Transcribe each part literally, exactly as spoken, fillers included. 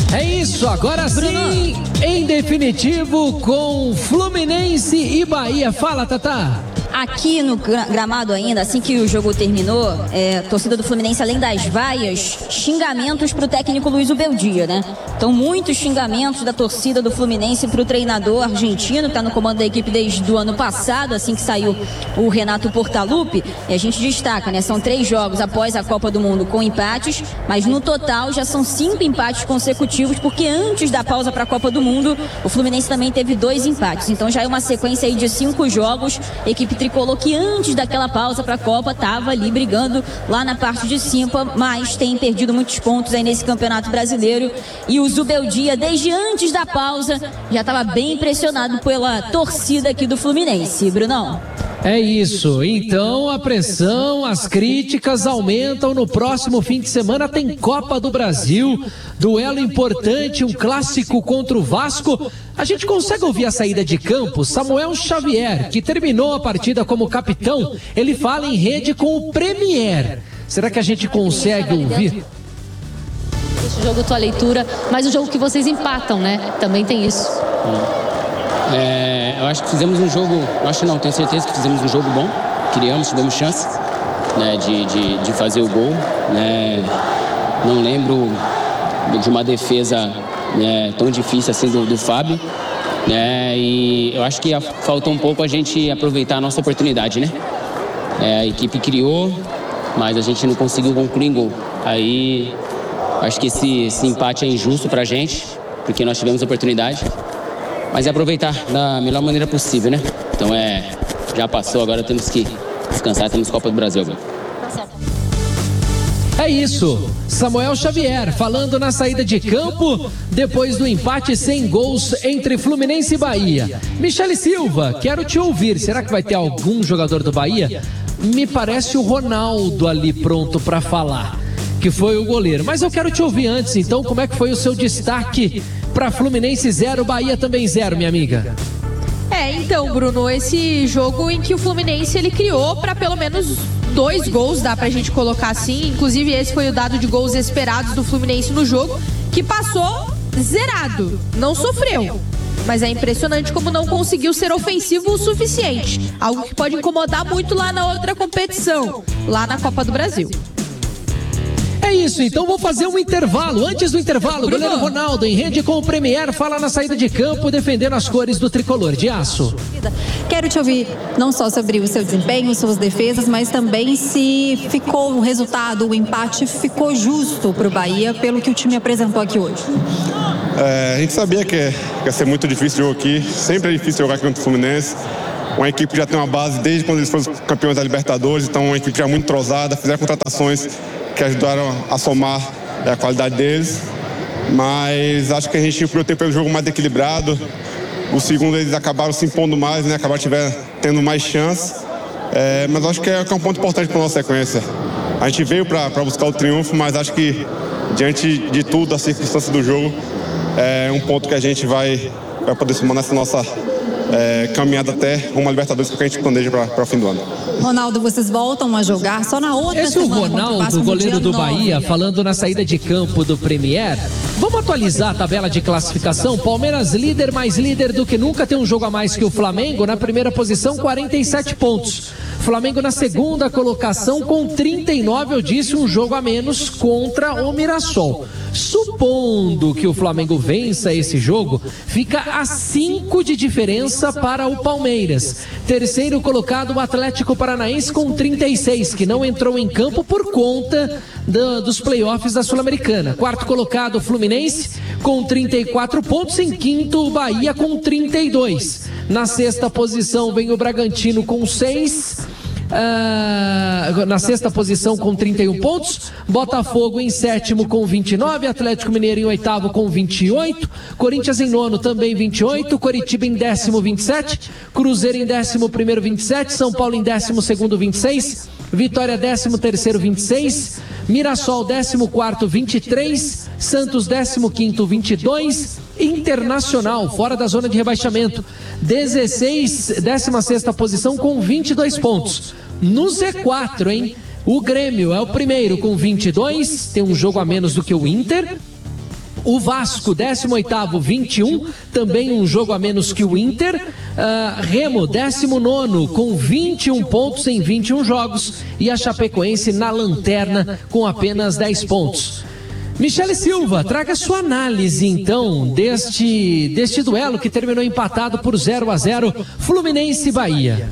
É isso, agora sim, em definitivo, com Fluminense e Bahia. Fala, Tatá. Aqui no gramado ainda, assim que o jogo terminou, é, a torcida do Fluminense, além das vaias, xingamentos pro técnico Luiz Ubeldia, né? Então, muitos xingamentos da torcida do Fluminense pro treinador argentino, que tá no comando da equipe desde o ano passado, assim que saiu o Renato Portaluppi. E a gente destaca, né? São três jogos após a Copa do Mundo com empates, mas no total já são cinco empates consecutivos, porque antes da pausa para a Copa do Mundo, o Fluminense também teve dois empates. Então já é uma sequência aí de cinco jogos, equipe tricolor que antes daquela pausa para a Copa estava ali brigando lá na parte de cima, mas tem perdido muitos pontos aí nesse Campeonato Brasileiro. E o Zubeldia, desde antes da pausa, já estava bem impressionado pela torcida aqui do Fluminense. Brunão. É isso, então a pressão, as críticas aumentam. No próximo fim de semana tem Copa do Brasil, duelo importante, um clássico contra o Vasco. A gente consegue ouvir a saída de campo. Samuel Xavier, que terminou a partida como capitão, ele fala em rede com o Premier. Será que a gente consegue ouvir? Esse jogo, tua leitura, mas o jogo que vocês empatam, né? Também tem isso. É, eu acho que fizemos um jogo, eu acho não, tenho certeza que fizemos um jogo bom, criamos, tivemos chance, né, de, de, de fazer o gol, né, não lembro de uma defesa, né, tão difícil assim do, do Fábio, né, e eu acho que faltou um pouco a gente aproveitar a nossa oportunidade, né, é, a equipe criou, mas a gente não conseguiu concluir em gol, aí acho que esse, esse empate é injusto pra gente, porque nós tivemos a oportunidade. Mas é aproveitar da melhor maneira possível, né? Então é, já passou, agora temos que descansar, temos Copa do Brasil agora. É isso, Samuel Xavier falando na saída de campo depois do empate sem gols entre Fluminense e Bahia. Michele Silva, quero te ouvir, será que vai ter algum jogador do Bahia? Me parece o Ronaldo ali pronto para falar, que foi o goleiro. Mas eu quero te ouvir antes, então, como é que foi o seu destaque para Fluminense zero, Bahia também zero, minha amiga? É, então, Bruno, esse jogo em que o Fluminense ele criou para pelo menos dois gols, dá pra gente colocar assim. Inclusive, esse foi o dado de gols esperados do Fluminense no jogo, que passou zerado, não sofreu. Mas é impressionante como não conseguiu ser ofensivo o suficiente. Algo que pode incomodar muito lá na outra competição, lá na Copa do Brasil. É isso, então vou fazer um intervalo. Antes do intervalo, o goleiro Ronaldo em rede com o Premier fala na saída de campo, defendendo as cores do tricolor de aço. Quero te ouvir não só sobre o seu desempenho, suas defesas, mas também se ficou o resultado, o empate ficou justo para o Bahia pelo que o time apresentou aqui hoje. É, a gente sabia que ia ser muito difícil o jogo aqui, sempre é difícil jogar aqui contra o Fluminense. Uma equipe que já tem uma base desde quando eles foram campeões da Libertadores, então uma equipe já muito entrosada, fizeram contratações que ajudaram a somar é, a qualidade deles, mas acho que a gente podia ter pelo jogo mais equilibrado. O segundo eles acabaram se impondo mais, né? Acabaram tiver, tendo mais chance, é, mas acho que é, que é um ponto importante para a nossa sequência. A gente veio para buscar o triunfo, mas acho que diante de tudo, a circunstância do jogo, é um ponto que a gente vai, vai poder somar nessa nossa é, caminhada até uma Libertadores que a gente planeja para o fim do ano. Ronaldo, vocês voltam a jogar só na outra Esse semana. Esse é o Ronaldo, goleiro do Bahia, falando na saída de campo do Premier. Vamos atualizar a tabela de classificação? Palmeiras líder, mais líder do que nunca, tem um jogo a mais que o Flamengo. Na primeira posição, quarenta e sete pontos. Flamengo na segunda colocação com trinta e nove, eu disse, um jogo a menos contra o Mirassol. Supondo que o Flamengo vença esse jogo, fica a cinco de diferença para o Palmeiras. Terceiro colocado, o Atlético Paranaense com trinta e seis, que não entrou em campo por conta do, dos playoffs da Sul-Americana. Quarto colocado, o Fluminense com trinta e quatro pontos. Em quinto, o Bahia com trinta e dois. Na sexta posição vem o Bragantino com seis. Uh, na sexta posição com trinta e um pontos, Botafogo em sétimo com vinte e nove, Atlético Mineiro em oitavo com vinte e oito, Corinthians em nono também vinte e oito, Coritiba em décimo vinte e sete, Cruzeiro em décimo primeiro vinte e sete, São Paulo em décimo segundo vinte e seis, Vitória décimo terceiro vinte e seis, Mirassol décimo quarto vinte e três, Santos décimo quinto vinte e dois, Internacional fora da zona de rebaixamento dezesseis, décima sexta posição com vinte e dois pontos. No Z quatro, hein? O Grêmio é o primeiro com vinte e dois, tem um jogo a menos do que o Inter. O Vasco, décimo oitavo, vinte e um, também um jogo a menos que o Inter. Uh, Remo, décimo nono, com vinte e um pontos em vinte e um jogos. E a Chapecoense na lanterna, com apenas dez pontos. Michele Silva, traga sua análise então deste, deste duelo que terminou empatado por zero a zero, Fluminense e Bahia.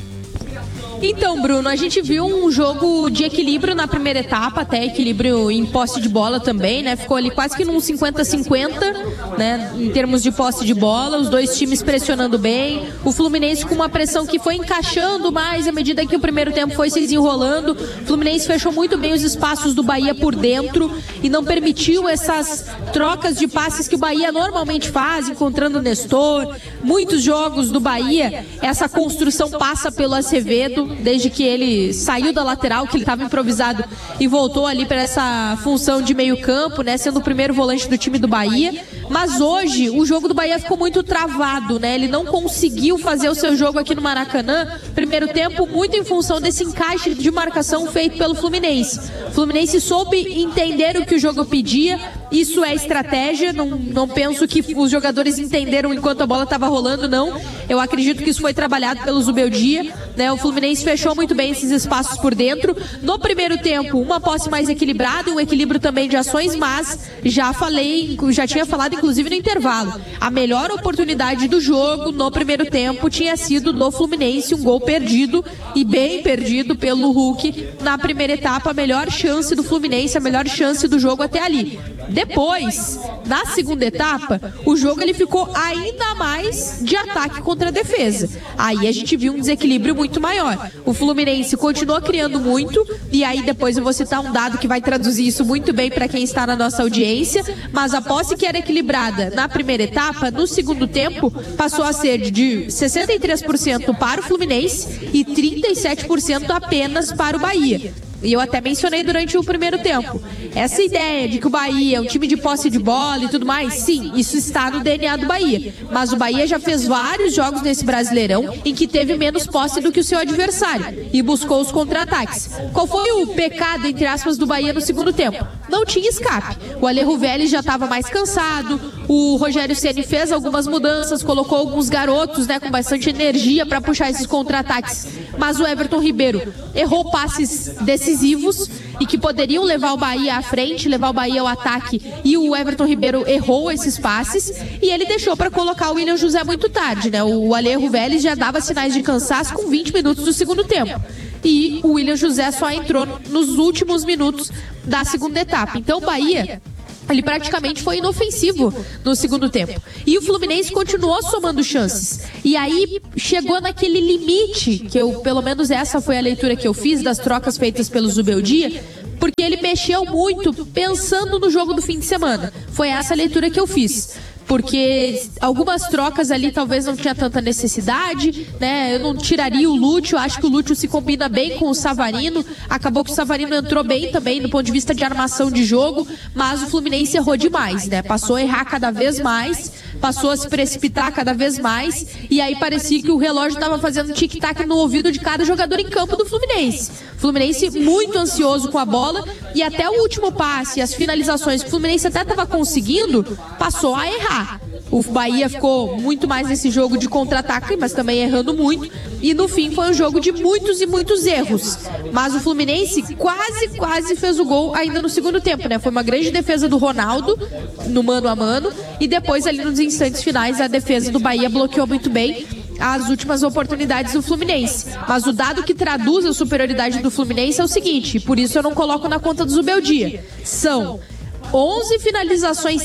Então, Bruno, a gente viu um jogo de equilíbrio na primeira etapa, até equilíbrio em posse de bola também, né? Ficou ali quase que num cinquenta a cinquenta, né? Em termos de posse de bola, os dois times pressionando bem. O Fluminense com uma pressão que foi encaixando mais à medida que o primeiro tempo foi se desenrolando. O Fluminense fechou muito bem os espaços do Bahia por dentro e não permitiu essas trocas de passes que o Bahia normalmente faz, encontrando o Nestor. Muitos jogos do Bahia, essa construção passa pelo Acevedo, desde que ele saiu da lateral, que ele estava improvisado e voltou ali para essa função de meio campo, né, sendo o primeiro volante do time do Bahia. Mas hoje o jogo do Bahia ficou muito travado, né? Ele não conseguiu fazer o seu jogo aqui no Maracanã. Primeiro tempo muito em função desse encaixe de marcação feito pelo Fluminense. O Fluminense soube entender o que o jogo pedia. Isso é estratégia. Não, não penso que os jogadores entenderam enquanto a bola estava rolando, não. Eu acredito que isso foi trabalhado pelo Zubeldia, né? O Fluminense fechou muito bem esses espaços por dentro. No primeiro tempo, uma posse mais equilibrada, um equilíbrio também de ações, mas já falei, já tinha falado inclusive no intervalo, a melhor oportunidade do jogo no primeiro tempo tinha sido do Fluminense, um gol perdido e bem perdido pelo Hulk na primeira etapa, a melhor chance do Fluminense, a melhor chance do jogo até ali. Depois, na segunda etapa, o jogo ele ficou ainda mais de ataque contra a defesa. Aí a gente viu um desequilíbrio muito maior. O Fluminense continuou criando muito, e aí depois eu vou citar um dado que vai traduzir isso muito bem para quem está na nossa audiência, mas a posse que era equilibrada na primeira etapa, no segundo tempo, passou a ser de sessenta e três por cento para o Fluminense e trinta e sete por cento apenas para o Bahia. E eu até mencionei durante o primeiro tempo. Essa ideia de que o Bahia é um time de posse de bola e tudo mais, sim, isso está no D N A do Bahia. Mas o Bahia já fez vários jogos nesse Brasileirão em que teve menos posse do que o seu adversário e buscou os contra-ataques. Qual foi o pecado, entre aspas, do Bahia no segundo tempo? Não tinha escape. O Alejo Vélez já estava mais cansado, o Rogério Ceni fez algumas mudanças, colocou alguns garotos, né, com bastante energia para puxar esses contra-ataques. Mas o Everton Ribeiro errou passes decisivos e que poderiam levar o Bahia à frente, levar o Bahia ao ataque, e o Everton Ribeiro errou esses passes e ele deixou para colocar o William José muito tarde, né? O Alejo Vélez já dava sinais de cansaço com vinte minutos do segundo tempo. E o William José só entrou nos últimos minutos da segunda etapa. Então o Bahia, ele praticamente foi inofensivo no segundo tempo. E o Fluminense continuou somando chances. E aí chegou naquele limite, que eu, pelo menos essa foi a leitura que eu fiz das trocas feitas pelo Zubeldia, porque ele mexeu muito pensando no jogo do fim de semana. Foi essa a leitura que eu fiz. Porque algumas trocas ali talvez não tinha tanta necessidade, né? Eu não tiraria o Lúcio, acho que o Lúcio se combina bem com o Savarino. Acabou que o Savarino entrou bem também do ponto de vista de armação de jogo, mas o Fluminense errou demais, né? Passou a errar cada vez mais, passou a se precipitar cada vez mais, e aí parecia que o relógio estava fazendo tic-tac no ouvido de cada jogador em campo do Fluminense. Fluminense muito ansioso com a bola, e até o último passe, as finalizações que o Fluminense até estava conseguindo, passou a errar. O Bahia ficou muito mais nesse jogo de contra-ataque, mas também errando muito. E no fim foi um jogo de muitos e muitos erros. Mas o Fluminense quase, quase fez o gol ainda no segundo tempo, né? Foi uma grande defesa do Ronaldo, no mano a mano. E depois ali nos instantes finais a defesa do Bahia bloqueou muito bem as últimas oportunidades do Fluminense. Mas o dado que traduz a superioridade do Fluminense é o seguinte, por isso eu não coloco na conta do Zubeldia. São onze finalizações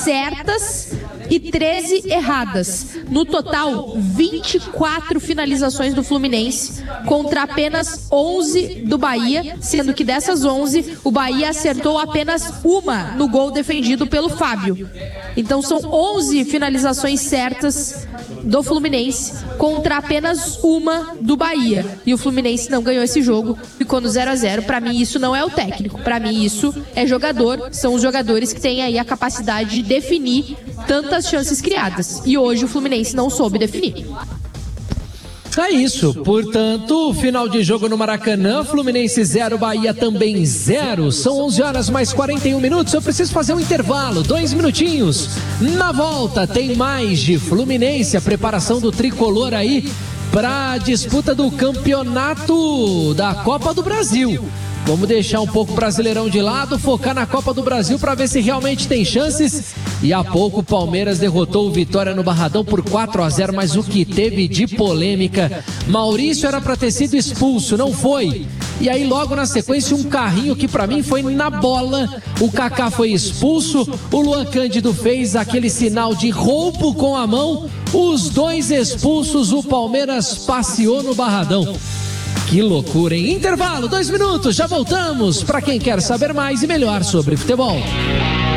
certas e treze erradas. No total, vinte e quatro finalizações do Fluminense contra apenas onze do Bahia, sendo que dessas onze, o Bahia acertou apenas uma no gol defendido pelo Fábio. Então são onze finalizações certas do Fluminense contra apenas uma do Bahia. E o Fluminense não ganhou esse jogo, ficou no zero a zero. Para mim isso não é o técnico, para mim isso é jogador, são os jogadores que têm aí a capacidade de definir tantas chances criadas. E hoje o Fluminense não soube definir. É isso, portanto, final de jogo no Maracanã, Fluminense zero, Bahia também zero. São onze horas mais quarenta e um minutos, eu preciso fazer um intervalo, dois minutinhos. Na volta tem mais de Fluminense, a preparação do tricolor aí para a disputa do campeonato da Copa do Brasil. Vamos deixar um pouco o Brasileirão de lado, focar na Copa do Brasil para ver se realmente tem chances. E há pouco o Palmeiras derrotou o Vitória no Barradão por quatro a zero, mas o que teve de polêmica. Maurício era para ter sido expulso, não foi. E aí logo na sequência um carrinho que para mim foi na bola. O Kaká foi expulso, o Luan Cândido fez aquele sinal de roubo com a mão. Os dois expulsos, o Palmeiras passeou no Barradão. Que loucura, hein? Intervalo, dois minutos, já voltamos para quem quer saber mais e melhor sobre futebol.